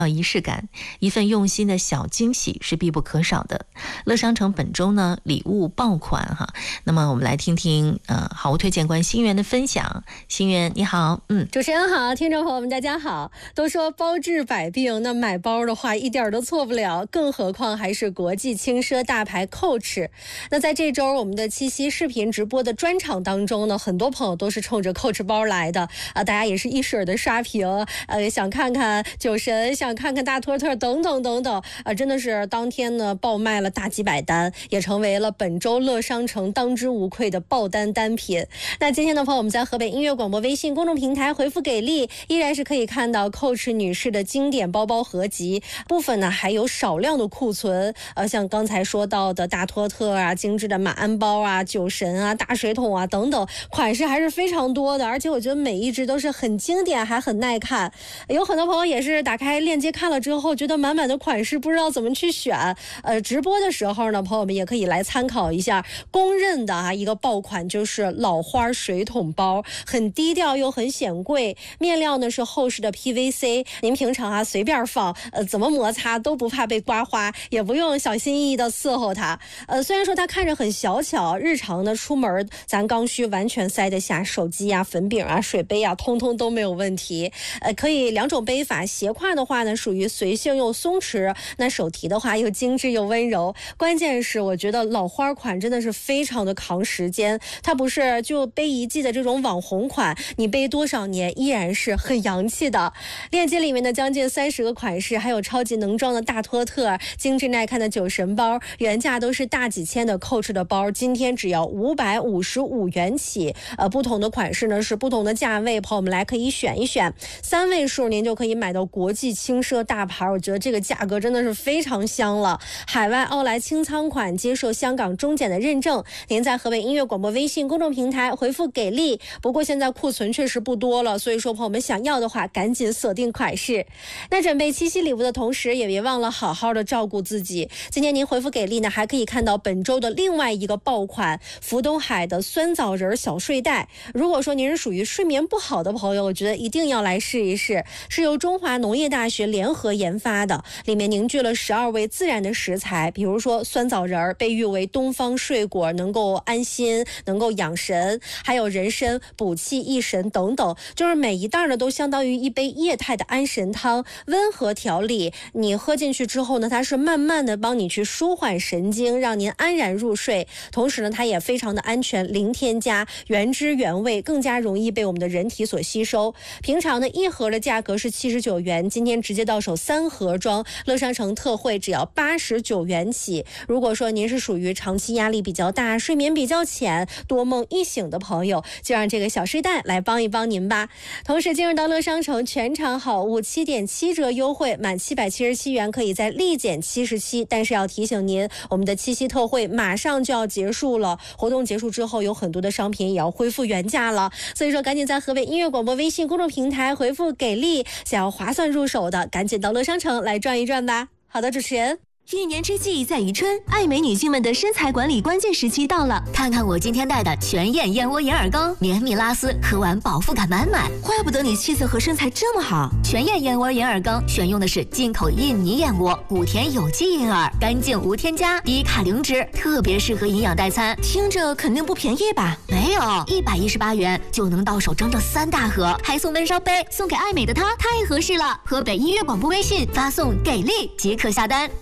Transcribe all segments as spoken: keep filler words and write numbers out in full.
呃，仪式感，一份用心的小惊喜是必不可少的。乐商城本周呢礼物爆款哈，那么我们来听听呃好物推荐官心源的分享。心源你好。 嗯，主持人好，听众朋友们大家好。都说包治百病，那买包的话一点都错不了，更何况还是国际轻奢大牌 Coach。 那在这周我们的七夕视频直播的专场当中呢，很多朋友都是冲着 Coach 包来的啊，大家也是一水的刷屏，呃，想看看酒神，想看看大托特等等等等啊，真的是当天呢爆卖了大几百单，也成为了本周乐商城当之无愧的爆单单品。那今天的朋友，我们在河北音乐广播微信公众平台回复给力，依然是可以看到 Coach 女士的经典包包合集，部分呢还有少量的库存，呃，像刚才说到的大托特啊、精致的马鞍包啊、酒神啊、大水桶啊等等，款式还是非常多的，而且我觉得每一只都是很经典，还很耐看。有很多朋友也是打开链接看了之后，觉得满满的款式不知道怎么去选。呃，直播的时候呢，朋友们也可以来参考一下，公认的啊一个爆款就是老花水桶包，很低调又很显贵，面料呢是厚实的 P V C， 您平常啊随便放，呃怎么摩擦都不怕被刮花，也不用小心翼翼的伺候它。呃，虽然说它看着很小巧，日常呢出门咱刚需完全塞得下手机啊、粉饼啊、水杯啊，通通都没有问题。呃，可以两种背法，斜挎的话呢属于随性又松弛，那手提的话又精致又温柔。关键是我觉得老花款真的是非常的扛时间，它不是就背一季的这种网红款，你背多少年依然是很洋气的。链接里面的将近三十个款式，还有超级能装的大托特、精致耐看的酒神包，原价都是大几千的 Coach 的包，今天只要五百五十五元起。呃，不同的款式呢是不同的价位，朋友们来可以选一选，三位数您就可以买到国际轻奢大牌，我觉得这个价格真的是非常香了。海外奥莱清仓款接受香港中检的认证，您在河北音乐广播微信公众平台回复给力。不过现在库存确实不多了，所以说朋友们想要的话赶紧锁定款式。那准备七夕礼物的同时，也别忘了好好的照顾自己。今天您回复给力呢，还可以看到本周的另外一个爆款福东海的酸枣仁小睡袋。如果说您是属于睡眠不好的朋友，我觉得一定要来试一试，是由中华农业大学联合研发的，里面凝聚了十二味自然的食材，比如说酸枣仁被誉为东方睡果，能够安心，能够养神，还有人参补气益神等等，就是每一袋呢都相当于一杯液态的安神汤，温和调理，你喝进去之后呢，它是慢慢的帮你去舒缓神经，让您安然入睡。同时呢，它也非常的安全，零添加，原汁原味，更加容易被我们的人体所吸收。平常呢一盒的价格是七十九元，今天直接到手三盒装，乐商城特惠只要八十九元起。如果说您是属于长期压力比较大、睡眠比较浅、多梦易醒的朋友，就让这个小睡袋来帮一帮您吧。同时进入到乐商城全场好物 七点七折优惠，满七百七十七元可以再立减七十七，但是要提醒您，我们的七夕特惠马上就要结束了，活动结束之后有很多的商品也要恢复原价了，所以说赶紧在河北音乐广播微信公众平台回复给力，想要划算入手的赶紧到乐商城来转一转吧。好的，主持人。 一年之计在于春，爱美女性们的身材管理关键时期到了。看看我今天带的全燕燕窝眼耳膏，绵密拉丝，喝完饱腹感满满，怪不得你气色和身材这么好。全燕燕窝眼耳膏选用的是进口印尼燕窝，古田有机银耳，干净无添加，低卡零脂，特别适合营养代餐。听着肯定不便宜吧？没有，一百一十八元就能到手整整三大盒，还送温烧杯，送给爱美的她太合适了。河北音乐广播微信发送给力即可下单。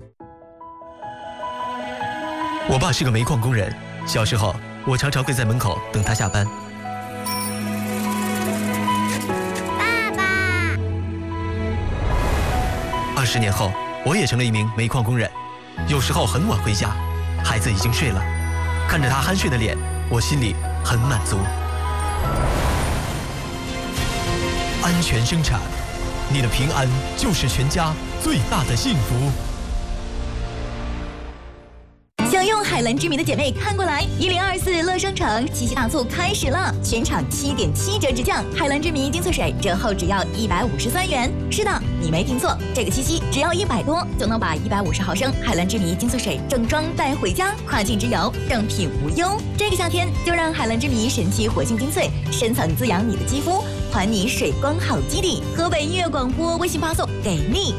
我爸是个煤矿工人，小时候我常常会在门口等他下班。 爸爸， 二十年后，我也成了一名煤矿工人，有时候很晚回家，孩子已经睡了，看着他酣睡的脸，我心里很满足。安全生产，你的平安就是全家最大的幸福。 想用海蓝之谜的姐妹看过来，一零二四乐商城七夕大促开始了，全场七点七折直降，海蓝之谜精粹水折后只要一百五十三元。是的，你没听错，这个七夕只要一百多就能把一百五十毫升海蓝之谜精粹水正装带回家，跨境之游正品无忧。这个夏天就让海蓝之谜神奇活性精粹深层滋养你的肌肤，还你水光好基底。河北音乐广播微信发送给力。